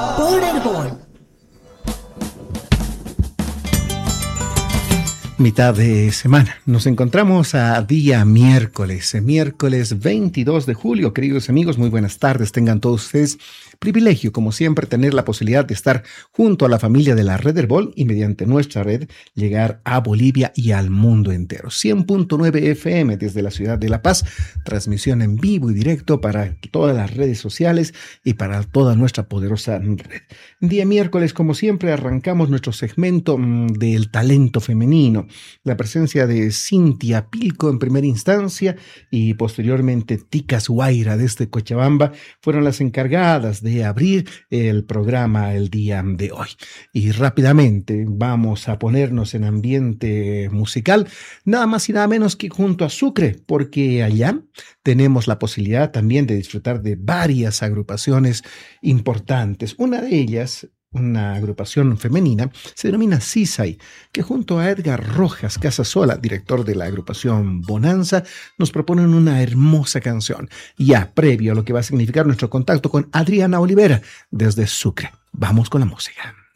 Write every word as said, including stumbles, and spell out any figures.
Borderball. Mitad de semana. Nos encontramos a día miércoles, miércoles veintidós de julio. Queridos amigos, muy buenas tardes. Tengan todos ustedes privilegio, como siempre, tener la posibilidad de estar junto a la familia de la Red Herbol y mediante nuestra red llegar a Bolivia y al mundo entero. cien punto nueve F M desde la ciudad de La Paz, transmisión en vivo y directo para todas las redes sociales y para toda nuestra poderosa red. Día miércoles, como siempre, arrancamos nuestro segmento mmm, del talento femenino. La presencia de Cintia Pilco en primera instancia y posteriormente Ticas Guaira desde Cochabamba fueron las encargadas de abrir el programa el día de hoy. Y rápidamente vamos a ponernos en ambiente musical, nada más y nada menos que junto a Sucre, porque allá tenemos la posibilidad también de disfrutar de varias agrupaciones importantes. Una de ellas, una agrupación femenina, se denomina Sisay, que junto a Edgar Rojas Casasola, director de la agrupación Bonanza, nos proponen una hermosa canción, ya previo a lo que va a significar nuestro contacto con Adriana Olivera desde Sucre. Vamos con la música.